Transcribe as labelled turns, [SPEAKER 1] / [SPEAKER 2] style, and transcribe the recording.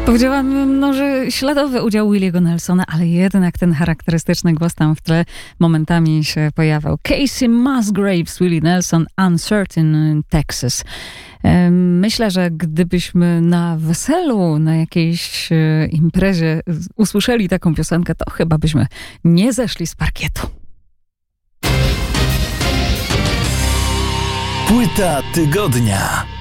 [SPEAKER 1] Powiedziałam, że śladowy udział Williego Nelsona, ale jednak ten charakterystyczny głos tam w tle momentami się pojawiał. Casey Musgraves, Willie Nelson, Uncertain Texas. Myślę, że gdybyśmy na weselu, na jakiejś imprezie usłyszeli taką piosenkę, to chyba byśmy nie zeszli z parkietu.
[SPEAKER 2] Płyta tygodnia.